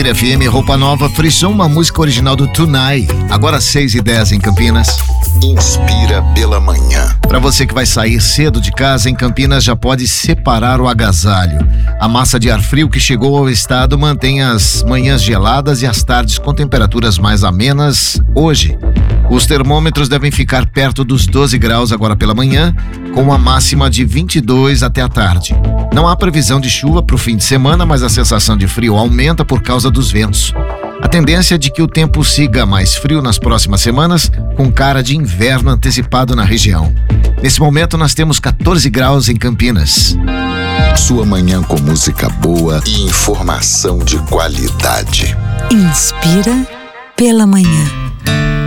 Inspira FM, Roupa Nova, Frisson, uma música original do Tunai. Agora 6h10 em Campinas. Inspira pela manhã. Para você que vai sair cedo de casa, em Campinas já pode separar o agasalho. A massa de ar frio que chegou ao estado mantém as manhãs geladas e as tardes com temperaturas mais amenas hoje. Os termômetros devem ficar perto dos 12 graus agora pela manhã, com uma máxima de 22 até a tarde. Não há previsão de chuva para o fim de semana, mas a sensação de frio aumenta por causa dos ventos. A tendência é de que o tempo siga mais frio nas próximas semanas, com cara de inverno antecipado na região. Nesse momento nós temos 14 graus em Campinas. Sua manhã com música boa e informação de qualidade. Inspira pela manhã.